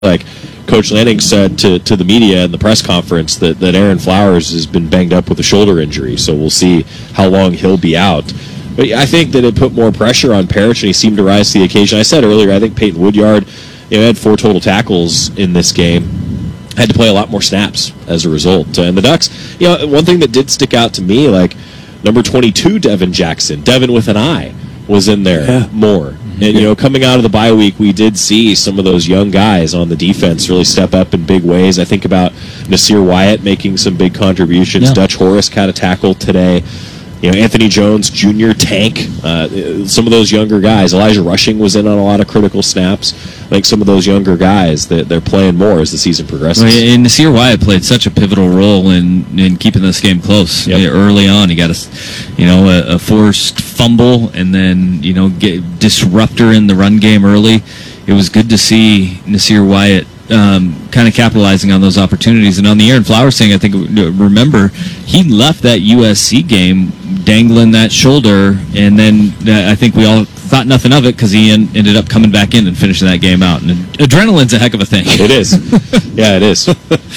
like Coach Lanning said to the media in the press conference that Aaron Flowers has been banged up with a shoulder injury, so we'll see how long he'll be out. But I think that it put more pressure on Parrish, and he seemed to rise to the occasion. I said earlier, I think Peyton Woodyard had 4 total tackles in this game. Had to play a lot more snaps as a result. And the Ducks, one thing that did stick out to me, like number 22, Devin Jackson, Devin with an I, was in there more. And, coming out of the bye week, we did see some of those young guys on the defense really step up in big ways. I think about Nasir Wyatt making some big contributions. Yeah. Dutch Horace had a tackle today. Anthony Jones Jr., Tank, some of those younger guys. Elijah Rushing was in on a lot of critical snaps. I think some of those younger guys, they're playing more as the season progresses. Well, and Nasir Wyatt played such a pivotal role in keeping this game close. Yep. Early on, he got a forced fumble, and then get disruptor in the run game early. It was good to see Nasir Wyatt kind of capitalizing on those opportunities. And on the Aaron Flowers thing, I think, remember, he left that USC game dangling that shoulder, and then I think we all thought nothing of it because he ended up coming back in and finishing that game out. And adrenaline's a heck of a thing. It is. Yeah, it is.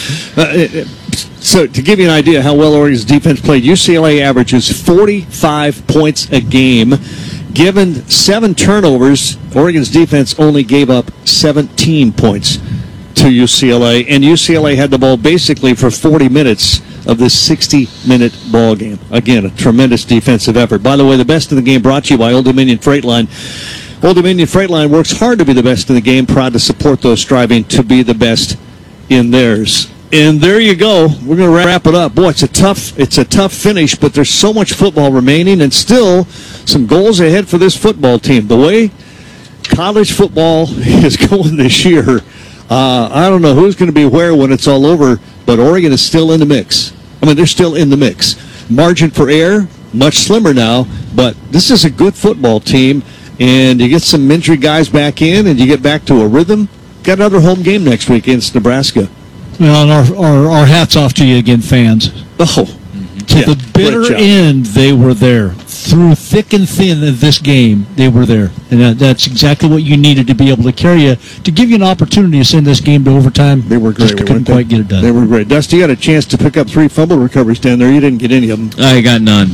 So to give you an idea how well Oregon's defense played, UCLA averages 45 points a game. Given 7 turnovers, Oregon's defense only gave up 17 points to UCLA, and UCLA had the ball basically for 40 minutes of this 60-minute ball game. Again, a tremendous defensive effort. By the way, the best of the game brought to you by Old Dominion Freight Line. Old Dominion Freight Line works hard to be the best in the game, proud to support those striving to be the best in theirs. And there you go. We're going to wrap it up. Boy, it's a tough finish, but there's so much football remaining and still some goals ahead for this football team. The way college football is going this year, I don't know who's going to be where when it's all over, but Oregon is still in the mix. I mean, they're still in the mix. Margin for error, much slimmer now, but this is a good football team, and you get some injured guys back in, and you get back to a rhythm. Got another home game next week against Nebraska. Well, and our hats off to you again, fans. Oh, to the bitter end, they were there. Through thick and thin of this game, they were there. And that's exactly what you needed to be able to carry you, to give you an opportunity to send this game to overtime. They were great. Just couldn't quite get it done. They were great. Dusty, you had a chance to pick up 3 fumble recoveries down there. You didn't get any of them. I got none.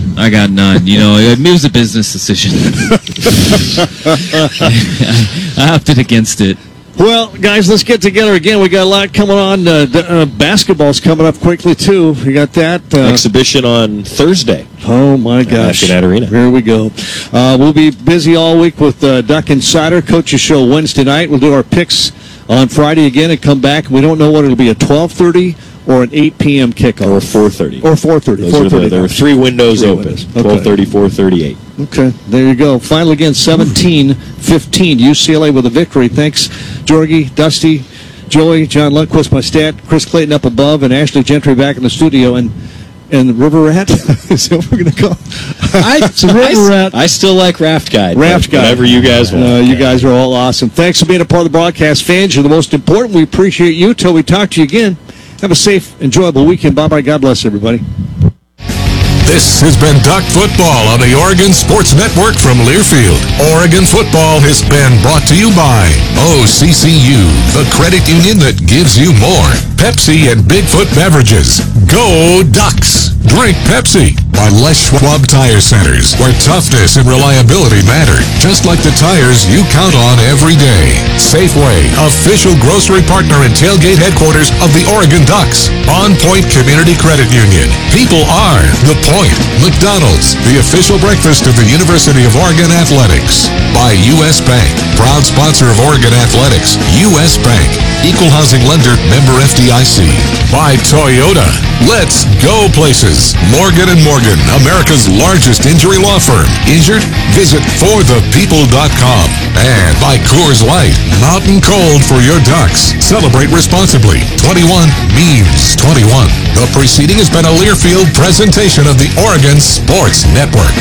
It was a business decision. I opted against it. Well, guys, let's get together again. We got a lot coming on. Basketball's coming up quickly, too. You got that? Exhibition on Thursday. Oh, my gosh. At Arena. Here we go. We'll be busy all week with Duck Insider. Coach's Show Wednesday night. We'll do our picks on Friday again and come back. We don't know what it'll be, a 12:30 or an 8 p.m. kickoff. Or 4:30. Or 4:30. There are 3 windows open. 12:30, 4:30, 8. Okay, there you go. Final again, 17-15. UCLA with a victory. Thanks, Jorgie, Dusty, Joey, John Lundquist, my stat, Chris Clayton up above, and Ashley Gentry back in the studio. And River Rat, is that what we're going to call? It's a River Rat. I still like Raft Guide. Raft Guide. Whatever you guys want. You guys are all awesome. Thanks for being a part of the broadcast. Fans, you're the most important. We appreciate you. Till we talk to you again, have a safe, enjoyable weekend. Bye-bye. God bless everybody. This has been Duck Football on the Oregon Sports Network from Learfield. Oregon football has been brought to you by OCCU, the credit union that gives you more. Pepsi and Bigfoot Beverages. Go Ducks! Drink Pepsi. By Les Schwab Tire Centers, where toughness and reliability matter, just like the tires you count on every day. Safeway, official grocery partner and tailgate headquarters of the Oregon Ducks. On Point Community Credit Union. People are the point. McDonald's, the official breakfast of the University of Oregon Athletics. By U.S. Bank, proud sponsor of Oregon Athletics. U.S. Bank, equal housing lender, member FDIC. By Toyota. Let's go places. Morgan & Morgan, America's largest injury law firm. Injured? Visit forthepeople.com. And by Coors Light, mountain cold for your Ducks. Celebrate responsibly. 21 means 21. The preceding has been a Learfield presentation of the Oregon Sports Network.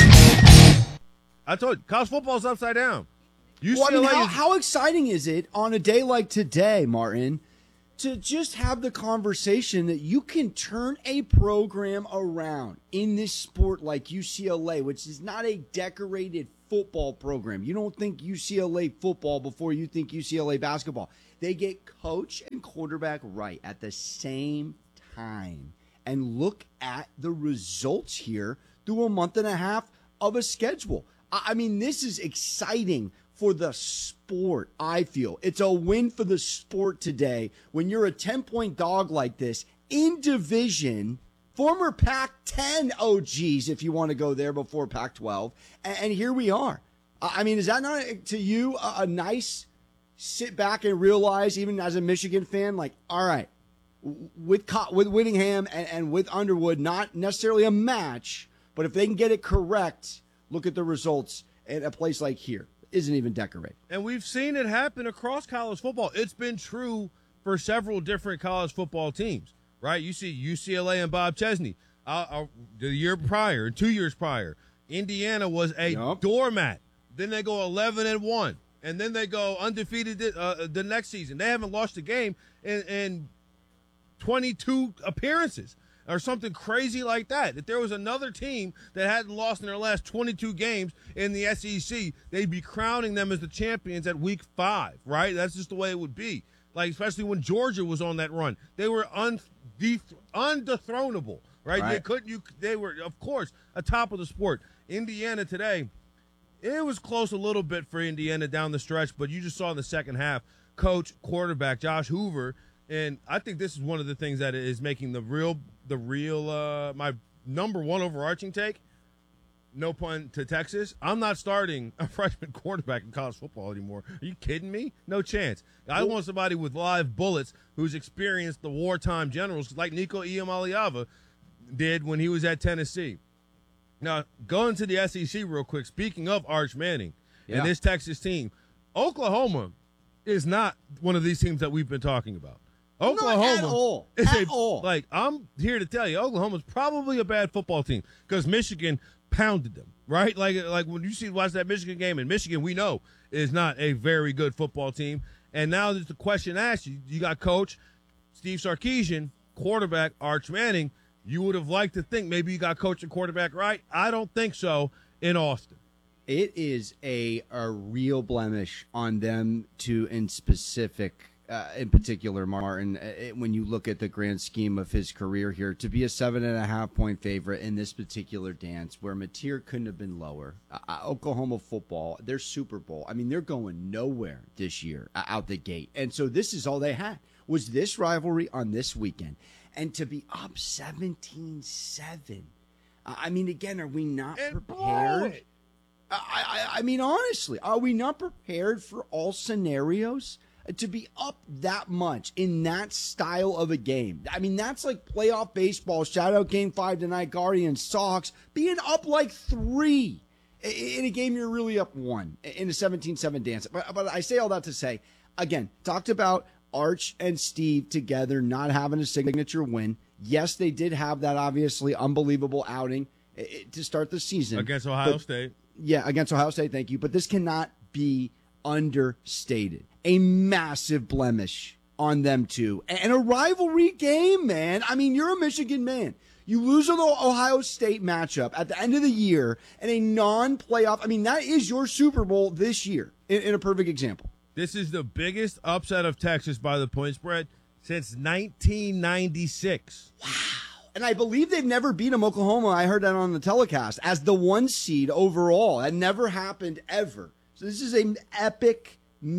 I told you, college football's upside down. Well, I mean, how exciting is it on a day like today, Martin, to just have the conversation that you can turn a program around in this sport like UCLA, which is not a decorated football program. You don't think UCLA football before you think UCLA basketball. they get coach and quarterback right at the same time. And look at the results here through a month and a half of a schedule. I mean, this is exciting for the sport, I feel. It's a win for the sport today when you're a 10-point dog like this in division, former Pac-10 OGs, if you want to go there before Pac-12, and here we are. I mean, is that not, to you, a nice sit back and realize, even as a Michigan fan, like, all right, with Whittingham and with Underwood, not necessarily a match, but if they can get it correct, look at the results at a place like here. Isn't even decorated. And we've seen it happen across college football. It's been true for several different college football teams, right? You see UCLA and Bob Chesney the year prior, and 2 years prior. Indiana was a doormat. Then they go 11-1, and then they go undefeated the next season. They haven't lost a game in 22 appearances or something crazy like that. If there was another team that hadn't lost in their last 22 games in the SEC, they'd be crowning them as the champions at week 5, right? That's just the way it would be. Like, especially when Georgia was on that run. They were undethronable, right? They were, of course, atop of the sport. Indiana today, it was close a little bit for Indiana down the stretch, but you just saw in the second half, coach, quarterback, Josh Hoover, and I think this is one of the things that is making the real my number one overarching take, no pun to Texas, I'm not starting a freshman quarterback in college football anymore. Are you kidding me? No chance. I want somebody with live bullets who's experienced the wartime generals like Nico Iamaleava did when he was at Tennessee. Now, going to the SEC real quick, speaking of Arch Manning and this Texas team, Oklahoma is not one of these teams that we've been talking about. Oklahoma at all. Like, I'm here to tell you, Oklahoma's probably a bad football team because Michigan pounded them, right? Like when you watch that Michigan game, and Michigan, we know, is not a very good football team. And now there's the question asked you. You got coach Steve Sarkisian, quarterback Arch Manning. You would have liked to think maybe you got coach and quarterback right. I don't think so in Austin. It is a real blemish on them in particular, Martin, when you look at the grand scheme of his career here, to be a 7.5-point favorite in this particular dance where Mateer couldn't have been lower. Oklahoma football, their Super Bowl, I mean, they're going nowhere this year out the gate. And so this is all they had, was this rivalry on this weekend. And to be up 17-7, I mean, again, are we not prepared? I mean, honestly, are we not prepared for all scenarios? To be up that much in that style of a game. I mean, that's like playoff baseball. Shout out Game 5 tonight, Guardians, Sox, being up like 3 in a game you're really up 1 in a 17-7 dance. But I say all that to say, again, talked about Arch and Steve together not having a signature win. Yes, they did have that obviously unbelievable outing to start the season. Against Ohio State. Yeah, against Ohio State, thank you. But this cannot be understated. A massive blemish on them two. And a rivalry game, man. I mean, you're a Michigan man. You lose an Ohio State matchup at the end of the year and a non-playoff. I mean, that is your Super Bowl this year in a perfect example. This is the biggest upset of Texas by the point spread since 1996. Wow. And I believe they've never beat them, Oklahoma. I heard that on the telecast as the 1 seed overall. That never happened ever. So this is an epic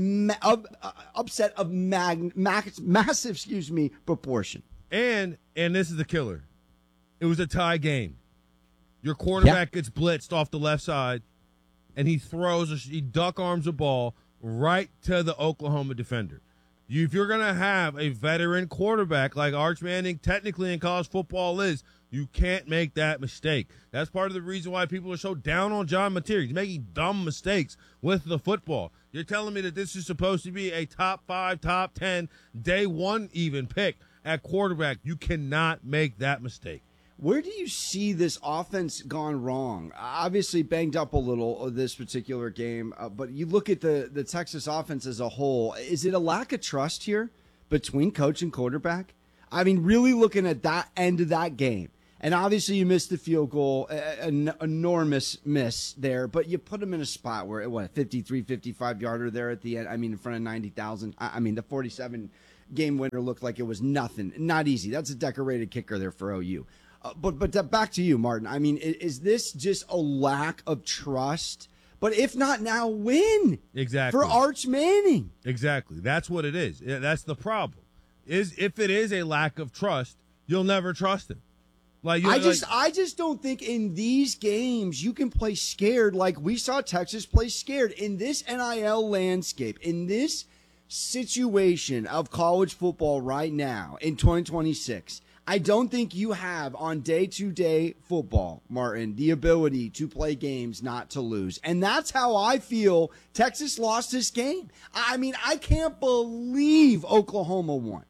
upset of massive, proportion. And this is the killer. It was a tie game. Your quarterback gets blitzed off the left side, and he duck arms a ball right to the Oklahoma defender. If you're going to have a veteran quarterback like Arch Manning technically in college football is, you can't make that mistake. That's part of the reason why people are so down on John Mateer. He's making dumb mistakes with the football. You're telling me that this is supposed to be a top 5, top 10, day 1 even pick at quarterback. You cannot make that mistake. Where do you see this offense gone wrong? Obviously banged up a little this particular game, but you look at the Texas offense as a whole. Is it a lack of trust here between coach and quarterback? I mean, really looking at that end of that game And obviously you missed the field goal, an enormous miss there, but you put them in a spot where, 53, 55-yarder there at the end, in front of 90,000. The 47-game winner looked like it was nothing. Not easy. That's a decorated kicker there for OU. But back to you, Martin. Is this just a lack of trust? But if not now, when? Exactly. For Arch Manning. Exactly. That's what it is. That's the problem. If it is a lack of trust, you'll never trust him. I just don't think in these games you can play scared like we saw Texas play scared. In this NIL landscape, in this situation of college football right now in 2026, I don't think you have on day-to-day football, Martin, the ability to play games not to lose. And that's how I feel Texas lost this game. I can't believe Oklahoma won.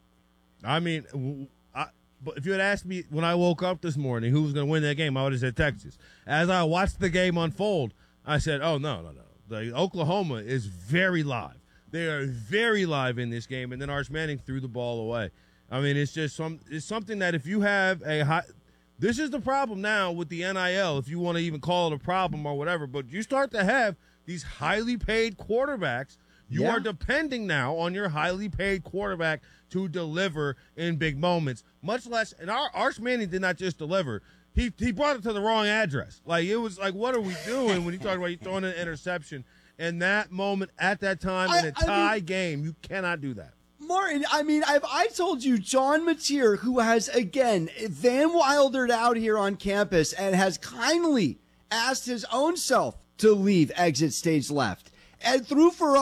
But if you had asked me when I woke up this morning who was going to win that game, I would have said Texas. As I watched the game unfold, I said, oh, no. Oklahoma is very live. They are very live in this game, and then Arch Manning threw the ball away. It's just it's something that if you have a high – this is the problem now with the NIL, if you want to even call it a problem or whatever, but you start to have these highly paid quarterbacks. You are depending now on your highly paid quarterback to deliver in big moments, much less. And Arch Manning did not just deliver; he brought it to the wrong address. It was like, what are we doing when you talk about you throwing an interception? In that moment, at that time, in a tie game, you cannot do that. Martin, I told you, John Mateer, who has again Van Wildered out here on campus and has kindly asked his own self to leave exit stage left. And threw for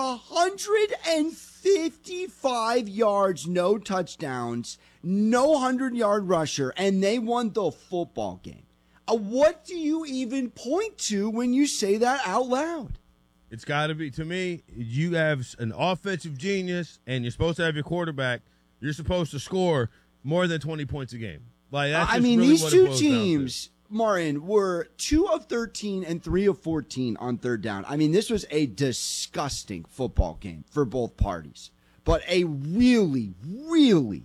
155 yards, no touchdowns, no 100-yard rusher, and they won the football game. What do you even point to when you say that out loud? It's got to be, to me, you have an offensive genius, and you're supposed to have your quarterback. You're supposed to score more than 20 points a game. That's really these what two it boils teams, Martin, were 2 of 13 and 3 of 14 on third down. This was a disgusting football game for both parties, but a really, really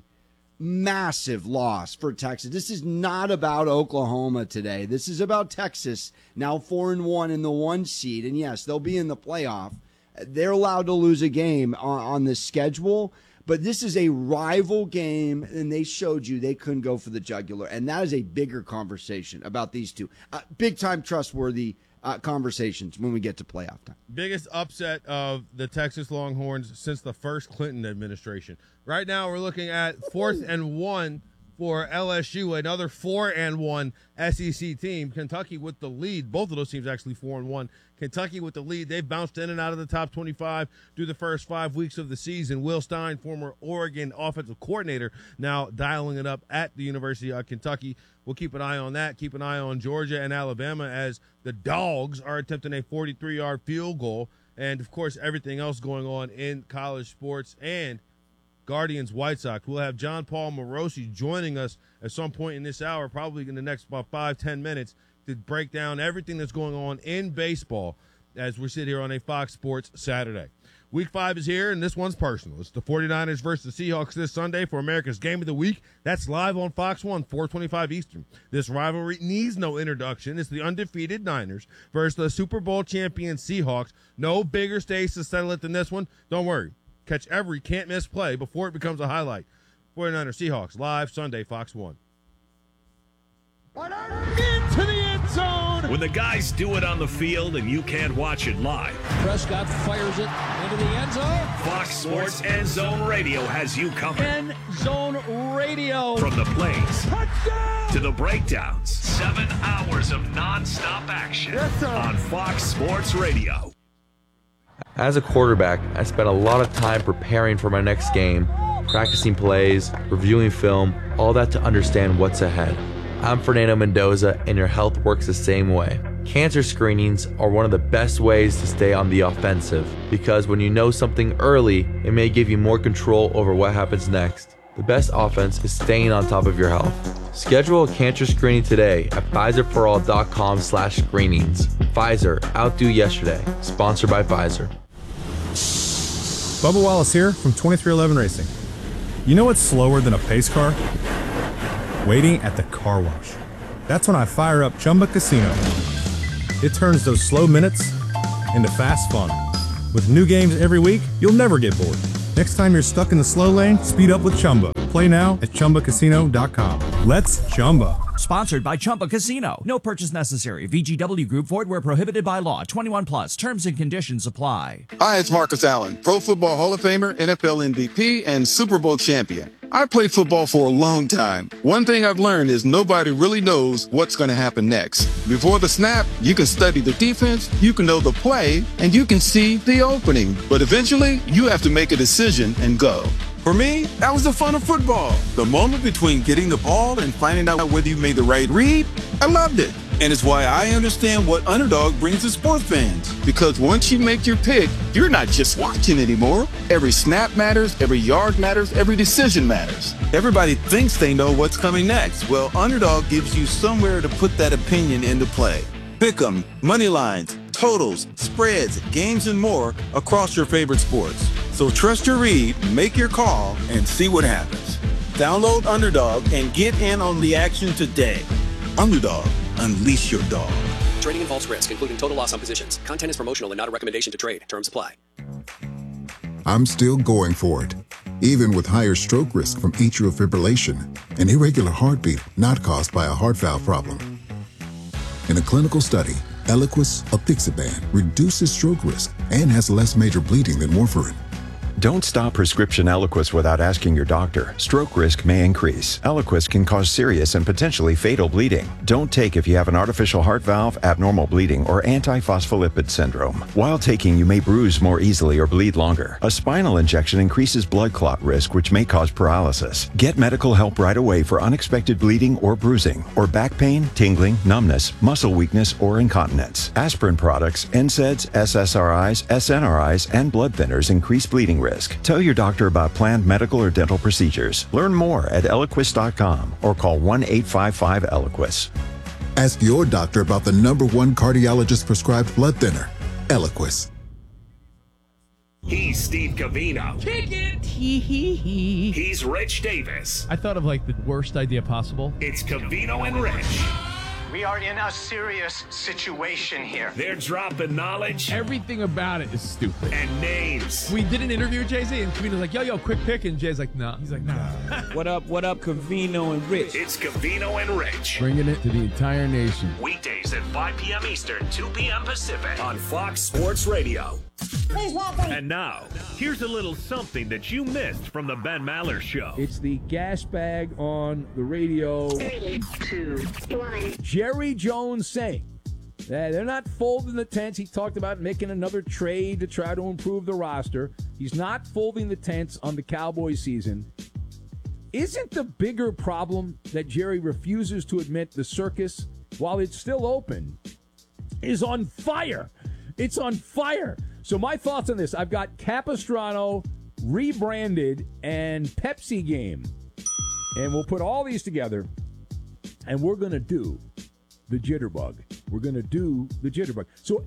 massive loss for Texas. This is not about Oklahoma today. This is about Texas, now 4-1 in the 1 seed. And yes, they'll be in the playoff. They're allowed to lose a game on this schedule. But this is a rival game, and they showed you they couldn't go for the jugular. And that is a bigger conversation about these two. Big-time trustworthy conversations when we get to playoff time. Biggest upset of the Texas Longhorns since the first Clinton administration. Right now we're looking at 4th and 1 for LSU, another 4-1 SEC team. Kentucky with the lead. Both of those teams actually 4-1. Kentucky with the lead. They've bounced in and out of the top 25 through the first 5 weeks of the season. Will Stein, former Oregon offensive coordinator, now dialing it up at the University of Kentucky. We'll keep an eye on that. Keep an eye on Georgia and Alabama as the Dogs are attempting a 43-yard field goal. And, of course, everything else going on in college sports and Guardians White Sox. We'll have John Paul Morosi joining us at some point in this hour, probably in the next about 5-10 minutes, to break down everything that's going on in baseball as we sit here on a Fox Sports Saturday. Week 5 is here, and this one's personal. It's the 49ers versus the Seahawks this Sunday for America's Game of the Week. That's live on Fox 1, 4:25 Eastern. This rivalry needs no introduction. It's the undefeated Niners versus the Super Bowl champion Seahawks. No bigger stakes to settle it than this one. Don't worry. Catch every can't-miss play before it becomes a highlight. 49ers Seahawks, live Sunday, Fox 1. Into the end zone. When the guys do it on the field and you can't watch it live. Prescott fires it into the end zone. Fox Sports End Zone Radio has you covered. End Zone Radio. From the plays Touchdown! to the breakdowns. 7 hours of nonstop action on Fox Sports Radio. As a quarterback, I spent a lot of time preparing for my next game, practicing plays, reviewing film, all that to understand what's ahead. I'm Fernando Mendoza, and your health works the same way. Cancer screenings are one of the best ways to stay on the offensive, because when you know something early, it may give you more control over what happens next. The best offense is staying on top of your health. Schedule a cancer screening today at PfizerForAll.com/screenings. Pfizer, outdo yesterday. Sponsored by Pfizer. Bubba Wallace here from 2311 Racing. You know what's slower than a pace car? Waiting at the car wash. That's when I fire up Chumba Casino. It turns those slow minutes into fast fun. With new games every week, you'll never get bored. Next time you're stuck in the slow lane, speed up with Chumba. Play now at ChumbaCasino.com. Let's Chumba. Sponsored by Chumba Casino. No purchase necessary. VGW Group. Void where prohibited by law. 21 plus. Terms and conditions apply. Hi, it's Marcus Allen, Pro Football Hall of Famer, NFL MVP, and Super Bowl champion. I played football for a long time. One thing I've learned is nobody really knows what's going to happen next. Before the snap, you can study the defense, you can know the play, and you can see the opening. But eventually, you have to make a decision and go. For me, that was the fun of football. The moment between getting the ball and finding out whether you made the right read, I loved it. And it's why I understand what Underdog brings to sports fans. Because once you make your pick, you're not just watching anymore. Every snap matters, every yard matters, every decision matters. Everybody thinks they know what's coming next. Well, Underdog gives you somewhere to put that opinion into play. Pick 'em, money lines, totals, spreads, games, and more across your favorite sports. So trust your read, make your call, and see what happens. Download Underdog and get in on the action today. Underdog, unleash your dog. Trading involves risk, including total loss on positions. Content is promotional and not a recommendation to trade. Terms apply. I'm still going for it, even with higher stroke risk from atrial fibrillation, an irregular heartbeat not caused by a heart valve problem. In a clinical study, Eliquis apixaban reduces stroke risk and has less major bleeding than warfarin. Don't stop prescription Eliquis without asking your doctor. Stroke risk may increase. Eliquis can cause serious and potentially fatal bleeding. Don't take if you have an artificial heart valve, abnormal bleeding, or antiphospholipid syndrome. While taking, you may bruise more easily or bleed longer. A spinal injection increases blood clot risk, which may cause paralysis. Get medical help right away for unexpected bleeding or bruising, or back pain, tingling, numbness, muscle weakness, or incontinence. Aspirin products, NSAIDs, SSRIs, SNRIs, and blood thinners increase bleeding risk. Tell your doctor about planned medical or dental procedures. Learn more at Eliquis.com or call 1-855-ELIQUIS. Ask your doctor about the #1 cardiologist prescribed blood thinner, Eliquis. He's Steve Covino. Kick it! He's Rich Davis. I thought of like the worst idea possible. It's Covino and Rich. We are in a serious situation here. They're dropping knowledge. Everything about it is stupid. And names. We did an interview with Jay-Z, and Covino's like, yo, quick pick. And Jay's like, nah. He's like, nah. What up, Covino and Rich? It's Covino and Rich. Bringing it to the entire nation. Weekdays at 5 p.m. Eastern, 2 p.m. Pacific on Fox Sports Radio. Please welcome. And now, here's a little something that you missed from the Ben Maller Show. It's the gas bag on the radio. 3, 2, 1. Jerry Jones saying that they're not folding the tents. He talked about making another trade to try to improve the roster. He's not folding the tents on the Cowboys season. Isn't the bigger problem that Jerry refuses to admit the circus, while it's still open, is on fire? It's on fire. So my thoughts on this, I've got Capistrano rebranded and Pepsi game. And we'll put all these together, and we're going to do the jitterbug. We're going to do the jitterbug. So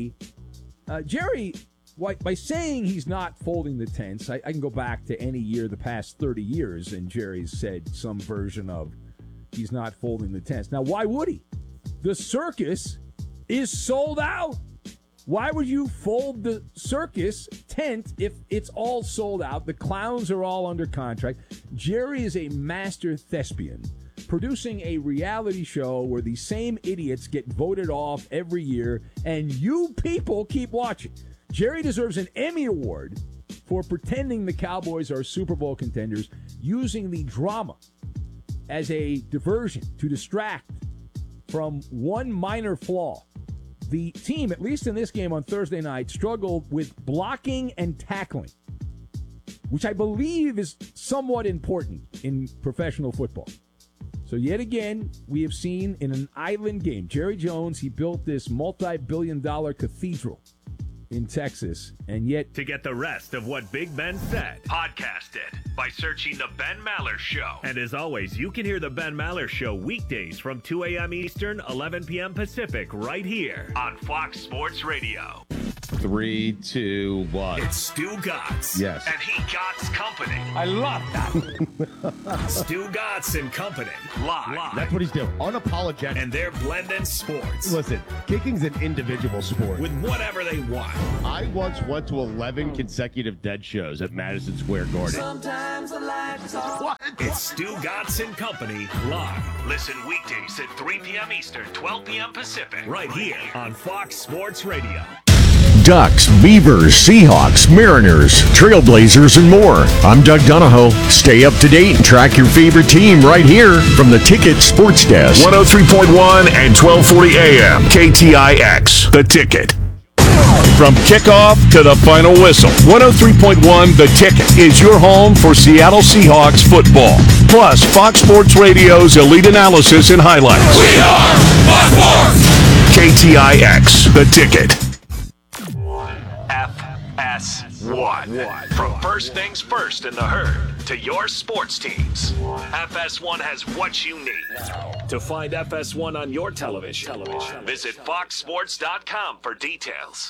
Jerry, by saying he's not folding the tents, I can go back to any year the past 30 years, and Jerry's said some version of he's not folding the tents. Now, why would he? The circus is sold out. Why would you fold the circus tent if it's all sold out? The clowns are all under contract. Jerry is a master thespian, producing a reality show where the same idiots get voted off every year, and you people keep watching. Jerry deserves an Emmy Award for pretending the Cowboys are Super Bowl contenders, using the drama as a diversion to distract from one minor flaw. The team, at least in this game on Thursday night, struggled with blocking and tackling, which I believe is somewhat important in professional football. So yet again, we have seen in an island game, Jerry Jones, he built this multi-billion-dollar cathedral in Texas, and yet... To get the rest of what Big Ben said, podcast it by searching The Ben Maller Show. And as always, you can hear The Ben Maller Show weekdays from 2 a.m. Eastern, 11 p.m. Pacific, right here on Fox Sports Radio. 3, 2, 1. It's Stu Gatz. Yes. And he Gatz Company. I love that. Stu Gatz and Company. Live. That's what he's doing. Unapologetic. And they're blending sports. Listen, kicking's an individual sport. With whatever they want. I once went to 11 consecutive Dead shows at Madison Square Garden. Sometimes the lights off. What? It's Stu Gatz and Company live. Listen weekdays at 3 p.m. Eastern, 12 p.m. Pacific. Right here on Fox Sports Radio. Ducks, Beavers, Seahawks, Mariners, Trailblazers, and more. I'm Doug Donahoe. Stay up to date and track your favorite team right here from the Ticket Sports Desk. 103.1 and 1240 AM. KTIX, The Ticket. From kickoff to the final whistle, 103.1 The Ticket is your home for Seattle Seahawks football. Plus, Fox Sports Radio's elite analysis and highlights. We are Fox Sports! KTIX, The Ticket. FS1. From first things first in the herd to your sports teams, FS1 has what you need. To find FS1 on your television, visit foxsports.com for details.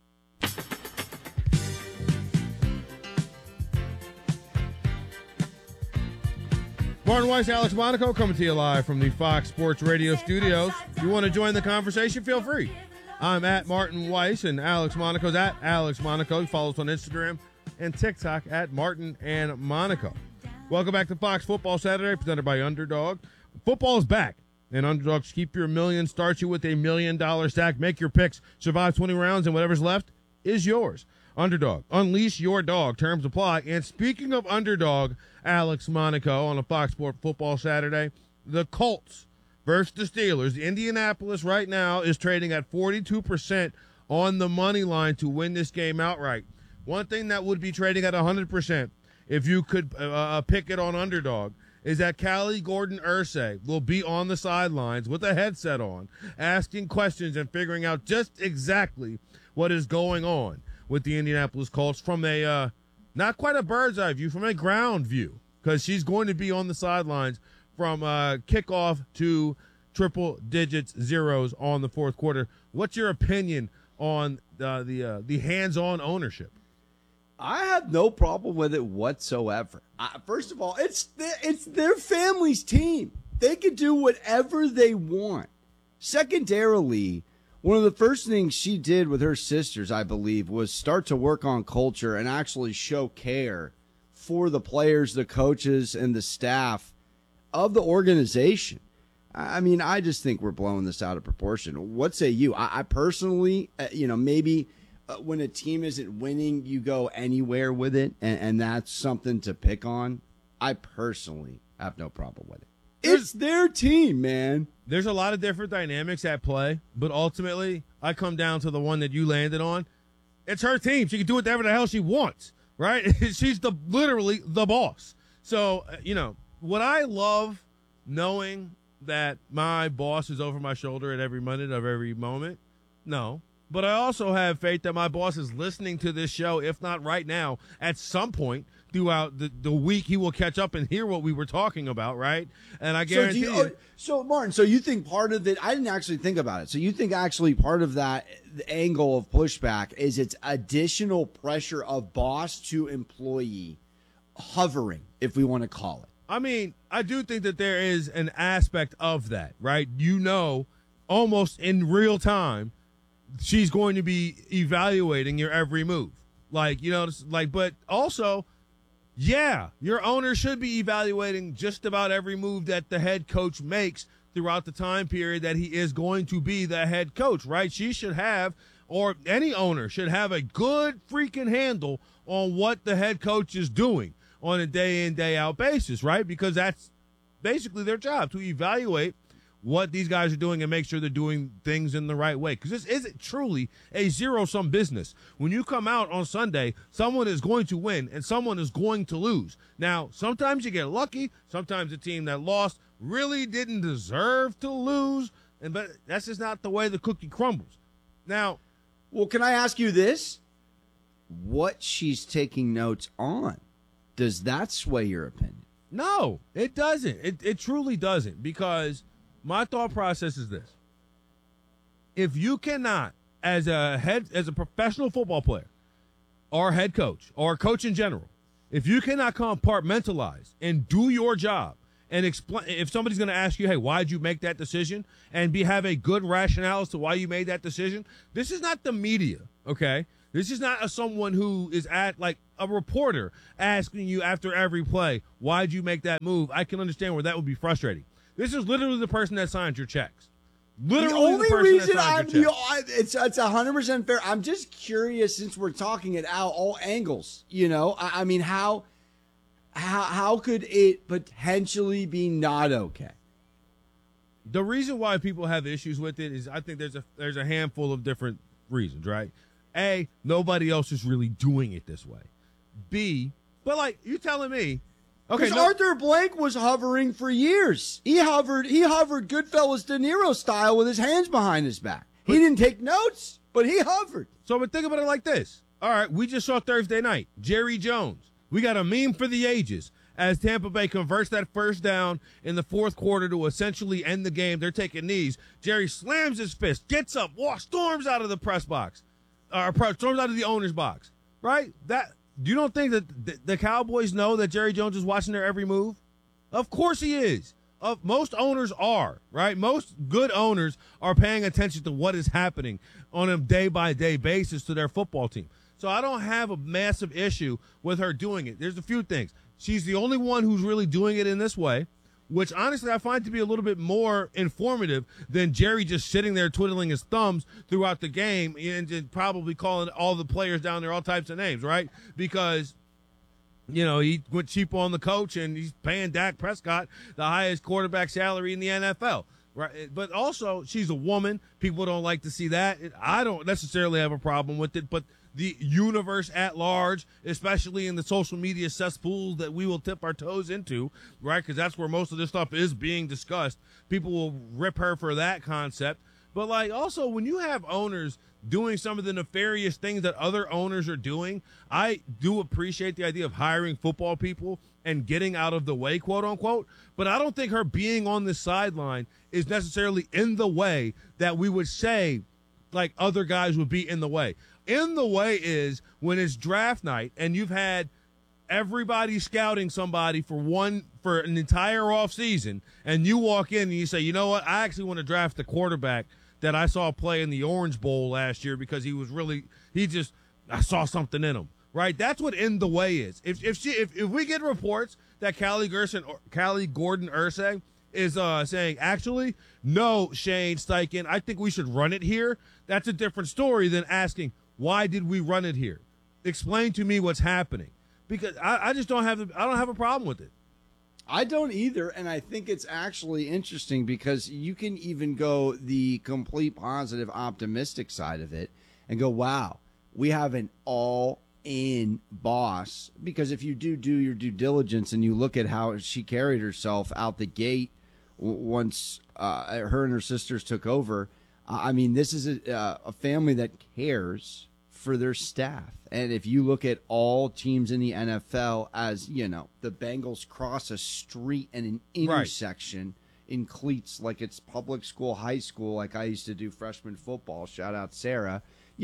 Martin Weiss, Alex Monaco coming to you live from the Fox Sports Radio studios. If you want to join the conversation, feel free. I'm at Martin Weiss, and Alex Monaco's at Alex Monaco. Follow us on Instagram and TikTok at Martin and Monaco. Welcome back to Fox Football Saturday, presented by Underdog. Football is back, and Underdogs keep your million, start you with $1 million stack. Make your picks, survive 20 rounds, and whatever's left is yours. Underdog, unleash your dog. Terms apply. And speaking of Underdog, Alex Monaco on a Fox Sports Football Saturday, the Colts versus the Steelers. Indianapolis right now is trading at 42% on the money line to win this game outright. One thing that would be trading at 100% if you could pick it on Underdog is that Callie Gordon-Ursay will be on the sidelines with a headset on, asking questions and figuring out just exactly what is going on with the Indianapolis Colts from a not quite a bird's eye view, from a ground view, because she's going to be on the sidelines from kickoff to triple digits zeros on the fourth quarter. What's your opinion on the hands-on ownership? I have no problem with it whatsoever. First of all, it's their family's team. They can do whatever they want. Secondarily, one of the first things she did with her sisters, I believe, was start to work on culture and actually show care for the players, the coaches, and the staff of the organization. I mean, I just think we're blowing this out of proportion. What say you? I personally, maybe when a team isn't winning, you go anywhere with it, and that's something to pick on. I personally have no problem with it. It's their team, man. There's a lot of different dynamics at play, but ultimately, I come down to the one that you landed on. It's her team. She can do whatever the hell she wants, right? She's literally the boss. So, what I love knowing that my boss is over my shoulder at every minute of every moment, no. But I also have faith that my boss is listening to this show, if not right now, at some point throughout the week, he will catch up and hear what we were talking about, right? And I guarantee So, Martin, so you think part of it, I didn't actually think about it. So you think actually part of that angle of pushback is it's additional pressure of boss to employee hovering, if we want to call it. I mean, I do think that there is an aspect of that, right? Almost in real time, she's going to be evaluating your every move. But also, yeah, your owner should be evaluating just about every move that the head coach makes throughout the time period that he is going to be the head coach, right? She should have, or any owner should have, a good freaking handle on what the head coach is doing on a day-in, day-out basis, right? Because that's basically their job, to evaluate what these guys are doing and make sure they're doing things in the right way. Because this isn't truly a zero-sum business. When you come out on Sunday, someone is going to win and someone is going to lose. Now, sometimes you get lucky. Sometimes the team that lost really didn't deserve to lose. But that's just not the way the cookie crumbles. Now, well, can I ask you this? What she's taking notes on, does that sway your opinion? No, it doesn't. It truly doesn't, because my thought process is this. If you cannot as a professional football player, or head coach, or coach in general, if you cannot compartmentalize and do your job and explain, if somebody's going to ask you, hey, why'd you make that decision, and have a good rationale as to why you made that decision, this is not the media, okay? This is not someone who is like a reporter asking you after every play, why'd you make that move? I can understand where that would be frustrating. This is literally the person that signs your checks. Literally the only reason it's 100% fair. I'm just curious, since we're talking at all angles. I mean, how could it potentially be not okay? The reason why people have issues with it is, I think there's a handful of different reasons, right? A, nobody else is really doing it this way. B, but like you telling me. Because Arthur Blank was hovering for years. He hovered Goodfellas De Niro style with his hands behind his back. He didn't take notes, but he hovered. So but think about it like this. All right, we just saw Thursday night, Jerry Jones. We got a meme for the ages as Tampa Bay converts that first down in the fourth quarter to essentially end the game. They're taking knees. Jerry slams his fist, gets up, storms out of the press box, storms out of the owner's box, right? You don't think that the Cowboys know that Jerry Jones is watching their every move? Of course he is. Most owners are, right? Most good owners are paying attention to what is happening on a day-by-day basis to their football team. So I don't have a massive issue with her doing it. There's a few things. She's the only one who's really doing it in this way, which honestly I find to be a little bit more informative than Jerry just sitting there twiddling his thumbs throughout the game and probably calling all the players down there all types of names, right? Because, he went cheap on the coach and he's paying Dak Prescott the highest quarterback salary in the NFL, right? But also, she's a woman. People don't like to see that. I don't necessarily have a problem with it, but the universe at large, especially in the social media cesspools that we will tip our toes into, right? Because that's where most of this stuff is being discussed. People will rip her for that concept. But, also when you have owners doing some of the nefarious things that other owners are doing, I do appreciate the idea of hiring football people and getting out of the way, quote unquote. But I don't think her being on the sideline is necessarily in the way that we would say, like, other guys would be in the way. In the way is when it's draft night and you've had everybody scouting somebody for an entire offseason, and you walk in and you say, you know what, I actually want to draft the quarterback that I saw play in the Orange Bowl last year because I saw something in him, right? That's what in the way is. If we get reports that Callie Gordon Ursay is saying, actually, no, Shane Steichen, I think we should run it here, that's a different story than asking, why did we run it here? Explain to me what's happening. Because I just don't have a problem with it. I don't either, and I think it's actually interesting because you can even go the complete positive, optimistic side of it and go, wow, we have an all-in boss. Because if you do your due diligence and you look at how she carried herself out the gate once her and her sisters took over, I mean, this is a family that cares for their staff. And if you look at all teams in the NFL as, the Bengals cross a street and an intersection in cleats like it's public school, high school, like I used to do freshman football, shout out Sarah,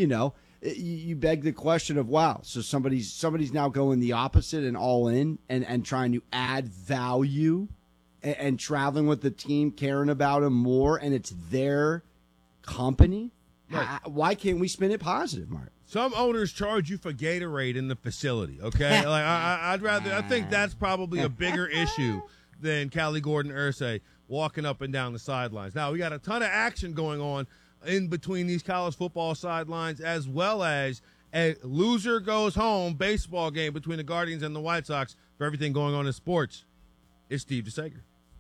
you beg the question of, wow, so somebody's now going the opposite and all in and trying to add value and traveling with the team, caring about them more, and it's their company. Right. Why can't we spin it positive, Mark? Some owners charge you for Gatorade in the facility, okay? I think that's probably a bigger issue than Callie Gordon Ursay walking up and down the sidelines. Now, we got a ton of action going on in between these college football sidelines, as well as a loser goes home baseball game between the Guardians and the White Sox. For everything going on in sports, it's Steve DeSager.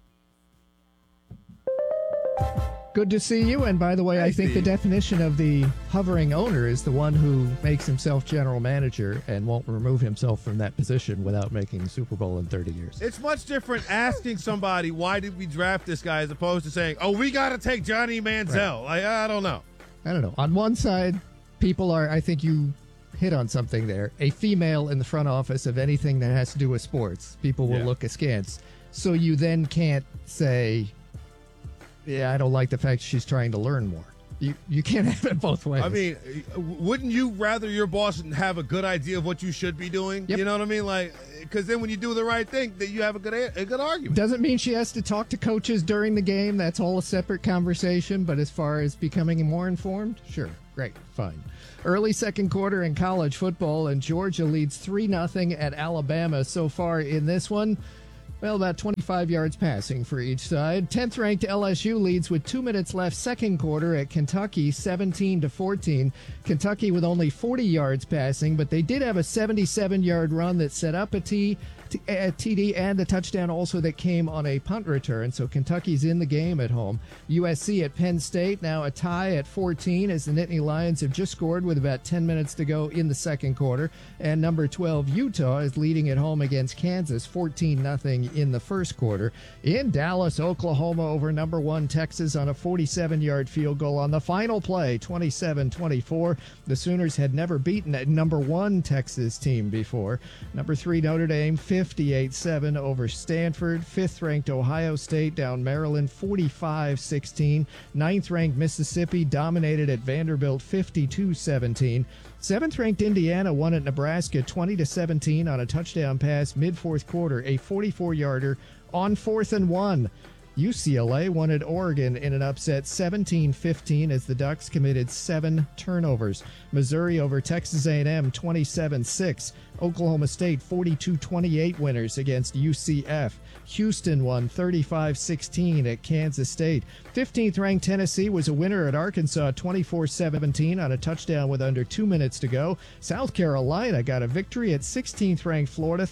Good to see you. And by the way, I think the definition of the hovering owner is the one who makes himself general manager and won't remove himself from that position without making the Super Bowl in 30 years. It's much different asking somebody, why did we draft this guy, as opposed to saying, oh, we got to take Johnny Manziel. Right. I don't know. On one side, people are, I think you hit on something there, a female in the front office of anything that has to do with sports. People will look askance. So you then can't say, yeah, I don't like the fact she's trying to learn more. You can't have it both ways. I mean, wouldn't you rather your boss have a good idea of what you should be doing? Yep. You know what I mean? Like, because then when you do the right thing, that you have a good argument. Doesn't mean she has to talk to coaches during the game. That's all a separate conversation. But as far as becoming more informed, sure, great, fine. Early second quarter in college football, and Georgia leads 3-0 at Alabama so far in this one. Well, about 25 yards passing for each side. 10th-ranked LSU leads with 2 minutes left second quarter at Kentucky, 17-14. Kentucky with only 40 yards passing, but they did have a 77-yard run that set up a TD and a touchdown also that came on a punt return. So Kentucky's in the game at home. USC at Penn State, now a tie at 14 as the Nittany Lions have just scored with about 10 minutes to go in the second quarter. And number 12, Utah, is leading at home against Kansas, 14-0 in the first quarter. In Dallas, Oklahoma over number 1 Texas on a 47-yard field goal on the final play, 27-24. The Sooners had never beaten a number 1 Texas team before. Number 3 Notre Dame, 58-7 over Stanford. 5th-ranked Ohio State down Maryland, 45-16. 9th-ranked Mississippi dominated at Vanderbilt, 52-17. 7th-ranked Indiana won at Nebraska 20-17 on a touchdown pass mid-fourth quarter, a 44-yarder on 4th and 1. UCLA won at Oregon in an upset 17-15 as the Ducks committed 7 turnovers. Missouri over Texas A&M 27-6. Oklahoma State 42-28 winners against UCF. Houston won 35-16 at Kansas State. 15th-ranked Tennessee was a winner at Arkansas 24-17 on a touchdown with under 2 minutes to go. South Carolina got a victory at 16th-ranked Florida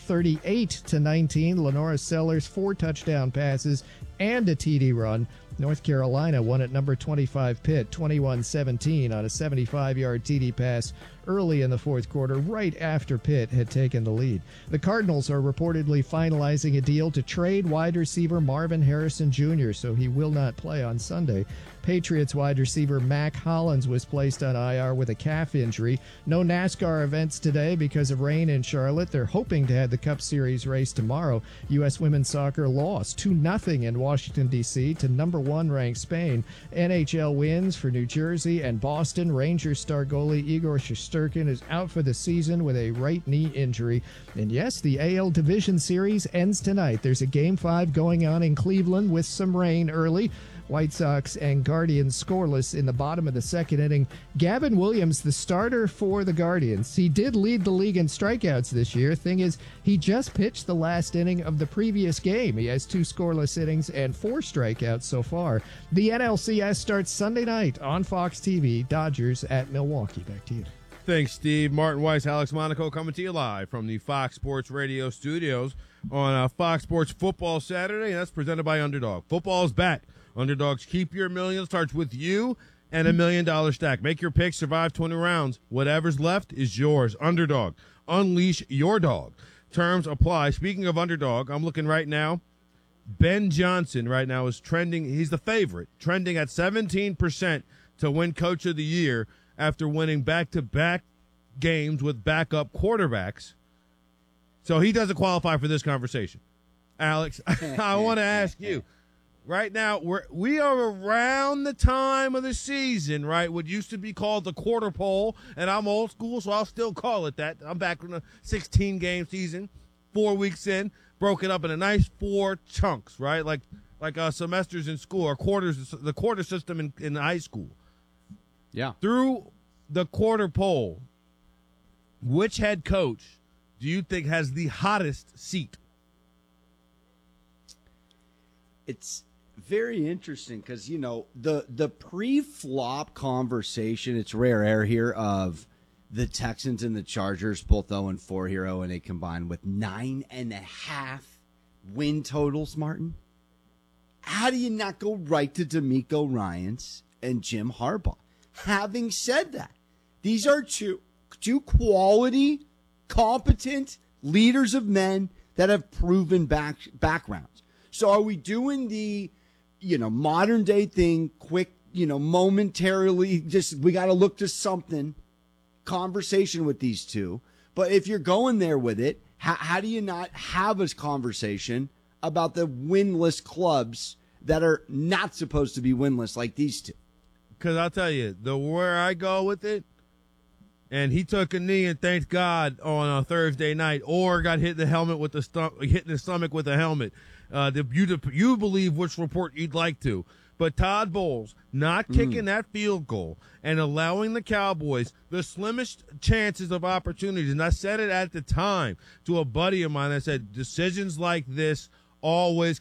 38-19. Lenora Sellers 4 touchdown passes and a TD run. North Carolina won at number 25 Pitt 21-17 on a 75-yard TD pass early in the fourth quarter, right after Pitt had taken the lead. The Cardinals are reportedly finalizing a deal to trade wide receiver Marvin Harrison Jr., so he will not play on Sunday. Patriots wide receiver Mac Hollins was placed on IR with a calf injury. No NASCAR events today because of rain in Charlotte. They're hoping to have the Cup Series race tomorrow. U.S. women's soccer lost 2-0 in Washington, D.C. to number 1 ranked Spain. NHL wins for New Jersey and Boston. Rangers star goalie Igor Shesterkin is out for the season with a right knee injury. And yes, the AL Division Series ends tonight. There's a Game 5 going on in Cleveland with some rain early. White Sox and Guardians scoreless in the bottom of the second inning. Gavin Williams, the starter for the Guardians. He did lead the league in strikeouts this year. Thing is, he just pitched the last inning of the previous game. He has 2 scoreless innings and 4 strikeouts so far. The NLCS starts Sunday night on Fox TV. Dodgers at Milwaukee. Back to you. Thanks, Steve. Martin Weiss, Alex Monaco coming to you live from the Fox Sports Radio studios on Fox Sports Football Saturday, and that's presented by Underdog. Football is back. Underdogs Keep Your Million starts with you and $1 million stack. Make your picks, survive 20 rounds. Whatever's left is yours. Underdog. Unleash your dog. Terms apply. Speaking of Underdog, I'm looking right now. Ben Johnson right now is trending. He's the favorite, trending at 17% to win Coach of the Year after winning back-to-back games with backup quarterbacks. So he doesn't qualify for this conversation. Alex, I want to ask you. Right now, we are around the time of the season, right? What used to be called the quarter pole, and I'm old school, so I'll still call it that. I'm back in a 16-game season, 4 weeks in, broken up in a nice 4 chunks, right? Like semesters in school or quarters, the quarter system in high school. Yeah. Through the quarter pole, which head coach do you think has the hottest seat? It's very interesting because, you know, the pre-flop conversation, it's rare air here of the Texans and the Chargers, both 0-4 here, 0-8 combined with 9.5 win totals, Martin. How do you not go right to DeMeco Ryans and Jim Harbaugh? Having said that, these are two quality, competent leaders of men that have proven backgrounds. So are we doing the, modern day thing, quick, momentarily, just we got to look to something, conversation with these two? But if you're going there with it, how do you not have a conversation about the winless clubs that are not supposed to be winless like these two? Because I'll tell you, where I go with it, and he took a knee and thanked God on a Thursday night, or got hit in the stomach with a helmet. You believe which report you'd like to. But Todd Bowles not kicking that field goal and allowing the Cowboys the slimmest chances of opportunities. And I said it at the time to a buddy of mine. I said, decisions like this always